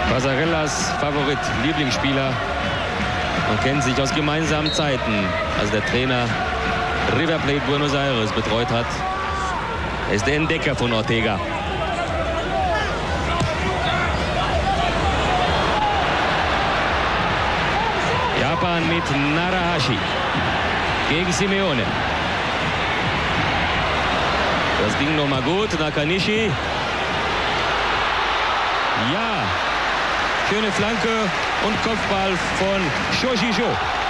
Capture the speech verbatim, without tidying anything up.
Passarellas Favorit, Lieblingsspieler. Man kennt sich aus gemeinsamen Zeiten, als der Trainer River Plate Buenos Aires betreut hat. Er ist der Entdecker von Ortega. Japan mit Narahashi gegen Simeone. Das ging noch mal gut. Nakanishi. Ja, schöne Flanke und Kopfball von Shojijo.